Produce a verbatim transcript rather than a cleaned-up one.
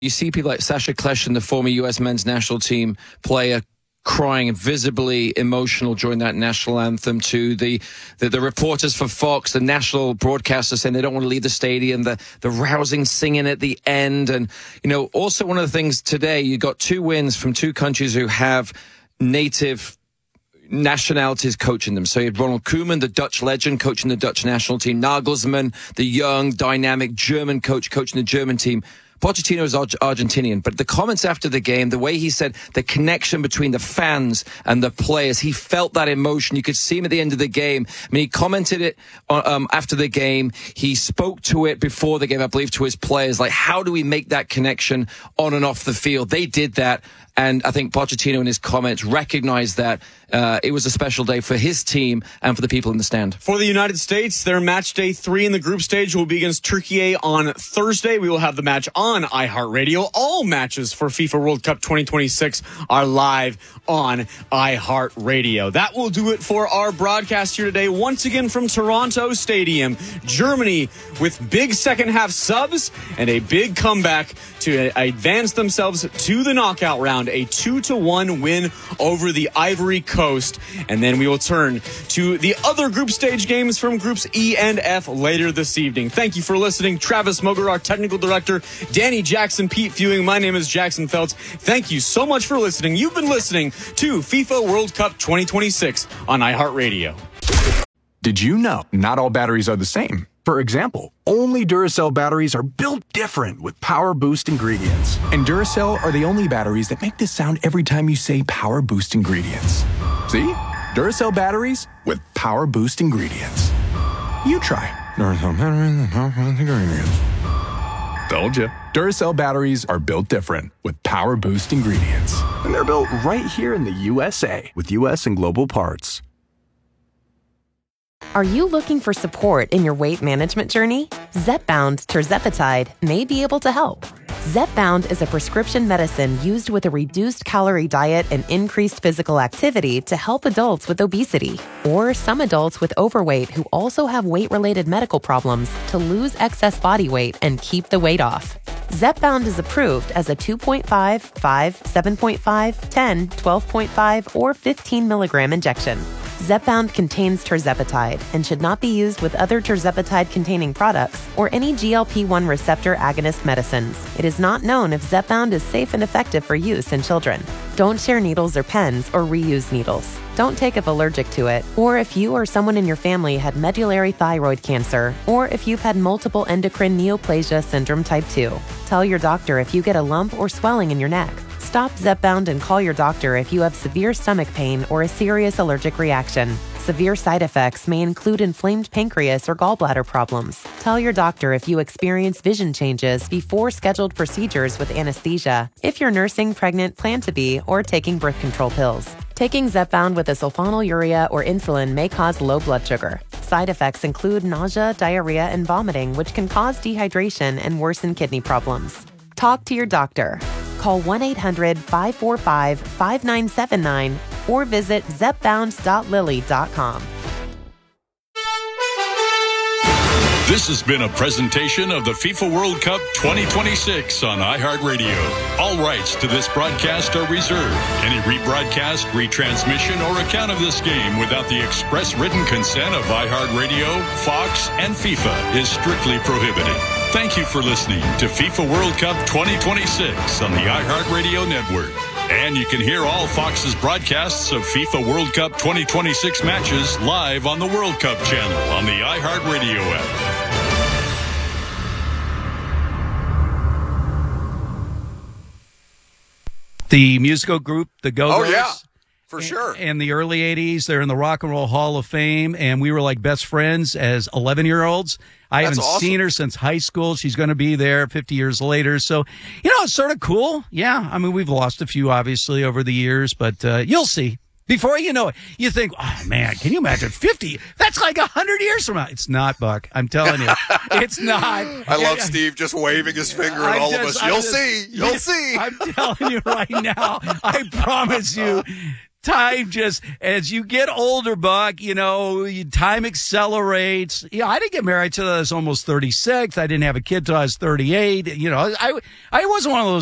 You see people like Sasha Kleshin, the former U S men's national team player, crying, visibly emotional during that national anthem, to the, the the reporters for Fox, the national broadcaster, saying they don't want to leave the stadium, the the rousing singing at the end. And, you know, also one of the things today, you got two wins from two countries who have native nationalities coaching them. So you had Ronald Koeman, the Dutch legend, coaching the Dutch national team. Nagelsmann, the young, dynamic German coach, coaching the German team. Pochettino is Argentinian, but the comments after the game, the way he said the connection between the fans and the players, he felt that emotion. You could see him at the end of the game. I mean, he commented it um, after the game. He spoke to it before the game, I believe, to his players. Like, how do we make that connection on and off the field? They did that. And I think Pochettino in his comments recognized that uh, it was a special day for his team and for the people in the stand. For the United States, their match day three in the group stage will be against Turkey on Thursday. We will have the match on iHeartRadio. All matches for FIFA World Cup twenty twenty-six are live on iHeartRadio. That will do it for our broadcast here today. Once again from Toronto Stadium, Germany with big second half subs and a big comeback to advance themselves to the knockout round. A two to one win over the Ivory Coast. And then we will turn to the other group stage games from groups E and F later this evening. Thank you for listening. Travis Moger, our technical director, Danny Jackson, Pete Fewing. My name is Jackson Feltz. Thank you so much for listening. You've been listening to FIFA World Cup twenty twenty-six on iHeartRadio. Did you know not all batteries are the same? For example, only Duracell batteries are built different with Power Boost ingredients. And Duracell are the only batteries that make this sound every time you say Power Boost ingredients. See? Duracell batteries with Power Boost ingredients. You try. Duracell batteries with Power Boost ingredients. Told you. Duracell batteries are built different with Power Boost ingredients. And they're built right here in the U S A with U S and global parts. Are you looking for support in your weight management journey? Zepbound tirzepatide may be able to help. Zepbound is a prescription medicine used with a reduced calorie diet and increased physical activity to help adults with obesity or some adults with overweight who also have weight-related medical problems to lose excess body weight and keep the weight off. Zepbound is approved as a two point five, five, seven point five, ten, twelve point five, or fifteen milligram injection. Zepbound contains tirzepatide and should not be used with other tirzepatide-containing products or any G L P one receptor agonist medicines. It is not known if Zepbound is safe and effective for use in children. Don't share needles or pens or reuse needles. Don't take if allergic to it, or if you or someone in your family had medullary thyroid cancer, or if you've had multiple endocrine neoplasia syndrome type two. Tell your doctor if you get a lump or swelling in your neck. Stop Zepbound and call your doctor if you have severe stomach pain or a serious allergic reaction. Severe side effects may include inflamed pancreas or gallbladder problems. Tell your doctor if you experience vision changes before scheduled procedures with anesthesia, if you're nursing, pregnant, plan to be, or taking birth control pills. Taking Zepbound with a sulfonylurea or insulin may cause low blood sugar. Side effects include nausea, diarrhea, and vomiting, which can cause dehydration and worsen kidney problems. Talk to your doctor. Call one eight hundred, five four five, five nine seven nine or visit zepbound dot lilly dot com. This has been a presentation of the FIFA World Cup twenty twenty-six on iHeartRadio. All rights to this broadcast are reserved. Any rebroadcast, retransmission, or account of this game without the express written consent of iHeartRadio, Fox, and FIFA is strictly prohibited. Thank you for listening to FIFA World Cup twenty twenty-six on the iHeartRadio network. And you can hear all Fox's broadcasts of FIFA World Cup twenty twenty-six matches live on the World Cup channel on the iHeartRadio app. The musical group, the Go-Go's. Oh, yeah. For sure. In the early eighties, they're in the Rock and Roll Hall of Fame, and we were like best friends as eleven-year-olds. I That's haven't awesome. seen her since high school. She's going to be there fifty years later. So, you know, it's sort of cool. Yeah, I mean, we've lost a few, obviously, over the years, but uh, you'll see. Before you know it, you think, oh, man, can you imagine fifty? That's like one hundred years from now. It's not, Buck. I'm telling you. It's not. I love it, Steve just waving his finger at I'm all just, of us. I'm You'll just, see. You'll see. I'm telling you right now, I promise you, time just, as you get older, Buck, you know, you- time accelerates. Yeah, I didn't get married till I was almost thirty-six. I didn't have a kid till I was thirty-eight. You know, I, I wasn't one of those